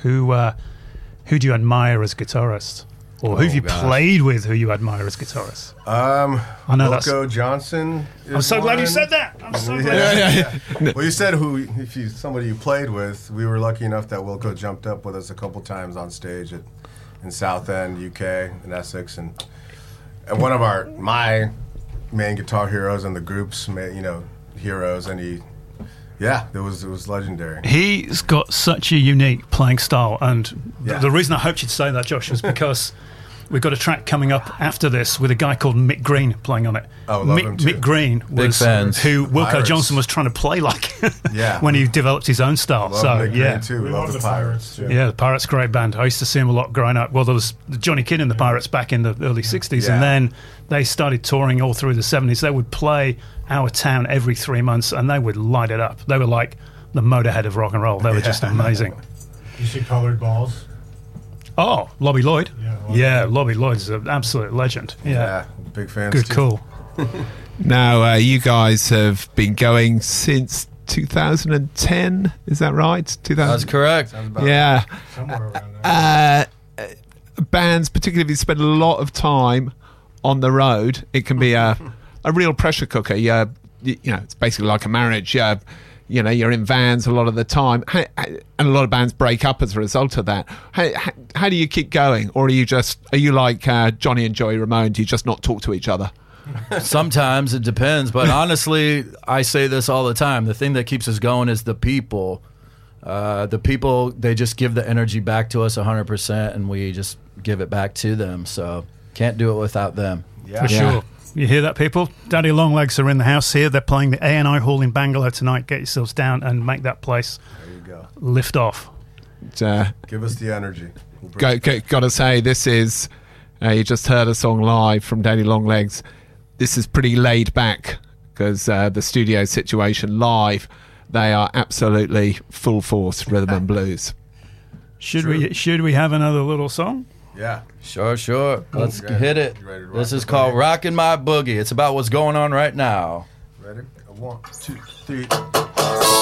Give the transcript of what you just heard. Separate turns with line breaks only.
who do you admire as guitarist? Or who have you played with who you admire as guitarist?
I know Wilco Johnson.
I'm so glad you said that. I'm so glad.
Yeah. Well, you said somebody you played with. We were lucky enough that Wilco jumped up with us a couple times on stage in Southend, UK, in Essex, and one of my main guitar heroes and the group's heroes, and it was legendary.
He's got such a unique playing style, and the reason I hoped you'd say that, Josh, was because we've got a track coming up after this with a guy called Mick Green playing on it.
Oh, love him too.
Mick Green was who Wilco
Pirates.
Johnson was trying to play like when he developed his own style.
Love Mick Green too. Love the Pirates.
Yeah, the Pirates, great band. I used to see them a lot growing up. Well, there was Johnny Kidd and the Pirates back in the early 60s, and then they started touring all through the 70s. They would play our town every 3 months, and they would light it up. They were like the Motorhead of rock and roll. They were just amazing.
You see Colored Balls?
Oh, Lobby Lloyd. Yeah, Lobby Lloyd's an absolute legend. Yeah,
big fans.
Good call.
Now, you guys have been going since 2010, is that right?
That's correct.
Yeah.
Somewhere around there.
Bands, particularly if you spend a lot of time on the road, it can be a real pressure cooker. It's basically like a marriage. You're in vans a lot of the time, and a lot of bands break up as a result of that. How do you keep going, or are you like Johnny and Joey Ramone? Do you just not talk to each other?
Sometimes it depends, but honestly, I say this all the time. The thing that keeps us going is the people. The people, they just give the energy back to us 100%, and we just give it back to them. So can't do it without them.
For sure. You hear that, people? Daddy Longlegs are in the house here. They're playing the A&I Hall in Bangalore tonight. Get yourselves down and make that place lift off.
Give us the energy.
Got to say, this is, you just heard a song live from Daddy Longlegs. This is pretty laid back because the studio situation live, they are absolutely full force rhythm and blues.
Should we have another little song?
Yeah.
Sure. Let's hit it. This is called Rockin' My Boogie. It's about what's going on right now.
Ready? 1, 2, 3.